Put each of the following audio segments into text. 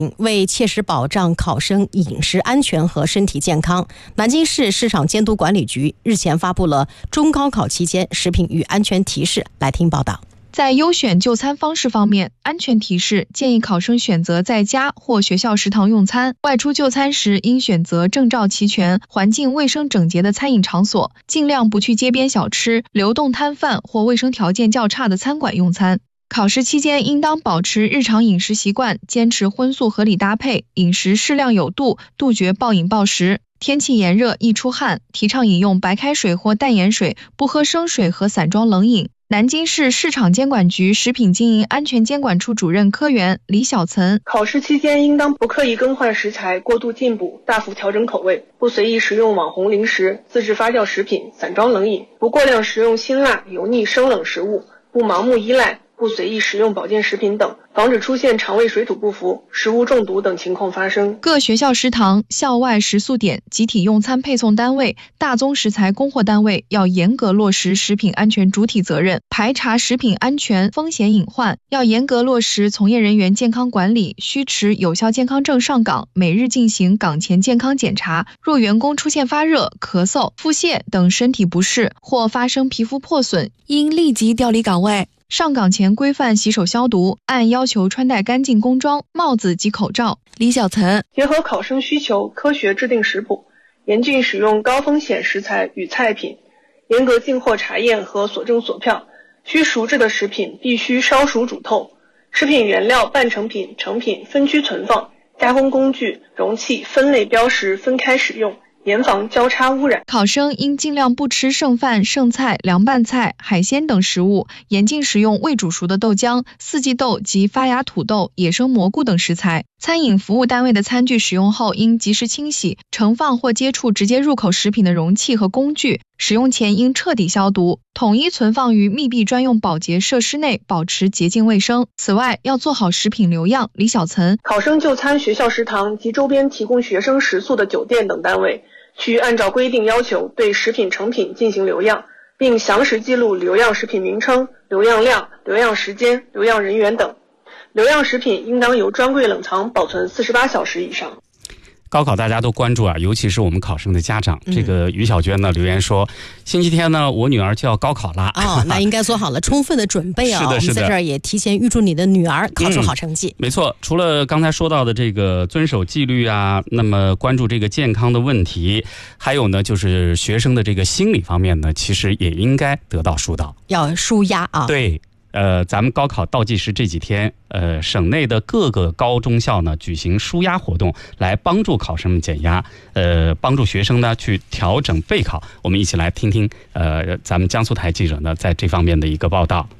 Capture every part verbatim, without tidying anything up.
为切实保障考生饮食安全和身体健康，南京市市场监督管理局日前发布了中高考期间食品与安全提示。来听报道。 在优选就餐方式方面，安全提示建议考生选择在家或学校食堂用餐，外出就餐时应选择证照齐全、环境卫生整洁的餐饮场所，尽量不去街边小吃、流动摊贩或卫生条件较差的餐馆用餐。考试期间应当保持日常饮食习惯，坚持荤素合理搭配，饮食适量有度，杜绝暴饮暴食。天气炎热易出汗，提倡饮用白开水或淡盐水，不喝生水和散装冷饮。南京市市场监管局食品经营安全监管处主任科员李小岑： 考试期间应当不刻意更换食材、过度进补、大幅调整口味，不随意食用网红零食、自制发酵食品、散装冷饮，不过量食用辛辣、油腻、生冷食物，不盲目依赖，不随意食用保健食品等，防止出现肠胃水土不服、食物中毒等情况发生。 各学校食堂、校外食宿点、集体用餐配送单位、大宗食材供货单位要严格落实食品安全主体责任，排查食品安全风险隐患，要严格落实从业人员健康管理，需持有效健康证上岗，每日进行岗前健康检查。若员工出现发热、咳嗽、腹泻等身体不适或发生皮肤破损，应立即调离岗位。上岗前规范洗手消毒，按要求穿戴干净工装、帽子及口罩。李小岑： 结合考生需求，科学制定食谱，严禁使用高风险食材与菜品，严格进货查验和所证所票。需熟制的食品必须烧熟煮透，食品原料、半成品、成品分区存放，加工工具、容器分类标识分开使用，严防交叉污染。 考生应尽量不吃剩饭、剩菜、凉拌菜、海鲜等食物，严禁食用未煮熟的豆浆、四季豆及发芽土豆、野生蘑菇等食材。餐饮服务单位的餐具使用后应及时清洗，盛放或接触直接入口食品的容器和工具，使用前应彻底消毒，统一存放于密闭专用保洁设施内，保持洁净卫生。此外，要做好食品留样。李小岑： 考生就餐学校食堂及周边提供学生食宿的酒店等单位，需按照规定要求对食品成品进行留样，并详实记录留样食品名称、留样量、留样时间、留样人员等。留样食品应当由专柜冷藏保存四十八小时以上。 高考大家都关注啊，尤其是我们考生的家长。这个于小娟呢留言说，星期天呢我女儿就要高考啦。 哦，那应该做好了充分的准备啊。 是的，是的。 我们在这儿也提前预祝你的女儿考出好成绩。 嗯、没错，除了刚才说到的这个遵守纪律啊，那么关注这个健康的问题，还有呢就是学生的这个心理方面呢，其实也应该得到疏导， 要舒压啊。 对。呃，咱们高考倒计时这几天，呃，省内的各个高中校呢举行舒压活动，来帮助考生们减压，呃，帮助学生呢去调整备考。我们一起来听听，呃，咱们江苏台记者呢在这方面的一个报道。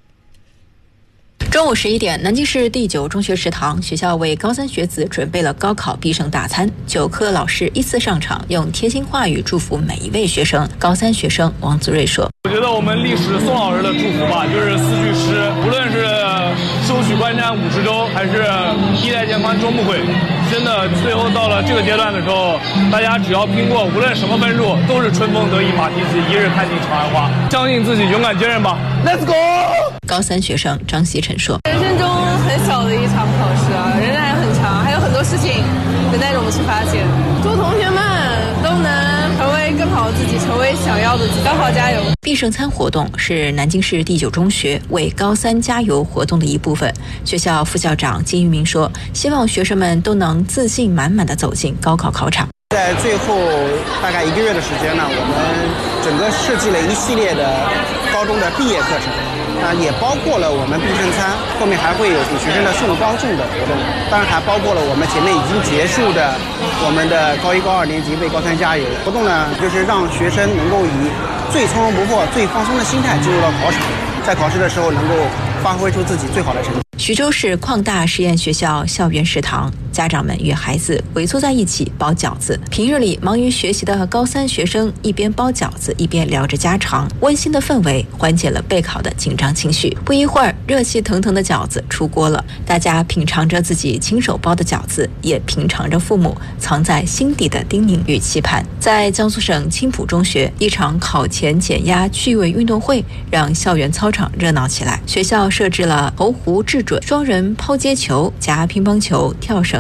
中午十一点，南京市第九中学食堂，学校为高三学子准备了高考必胜大餐。九科老师依次上场，用贴心话语祝福每一位学生。高三学生王子睿说：“ 我觉得我们历史宋老师的祝福吧，就是四句诗，无论是收取观瞻五十州，还是衣带渐宽终不悔。真的，最后到了这个阶段的时候，大家只要拼过，无论什么分数，都是春风得意马蹄疾，一日看尽长安花。相信自己，勇敢坚韧吧 ，Let's go！” 高三学生张锡晨说：“ 人生中很小的一场考试啊，仍然很长，还有很多事情等待着我们去发现。祝同学们都能成为更好的自己，成为想要的自己。高考加油！” 必胜餐活动是南京市第九中学为高三加油活动的一部分。学校副校长金玉明说：“希望学生们都能自信满满地走进高考考场。” 在最后大概一个月的时间呢，我们整个设计了一系列的高中的毕业课程。啊，也包括了我们必胜餐，后面还会有给学生的送高中的活动，当然还包括了我们前面已经结束的我们的高一、高二年级为高三加油活动呢，就是让学生能够以最从容不迫、最放松的心态进入到考场，在考试的时候能够发挥出自己最好的成绩。 徐州市矿大实验学校校园食堂， 家长们与孩子围坐在一起包饺子。平日里忙于学习的高三学生一边包饺子一边聊着家常，温馨的氛围缓解了备考的紧张情绪。不一会儿，热气腾腾的饺子出锅了，大家品尝着自己亲手包的饺子，也品尝着父母藏在心底的叮咛与期盼。在江苏省青浦中学，一场考前减压趣味运动会让校园操场热闹起来。学校设置了投壶制准、双人抛接球、夹乒乓球、跳绳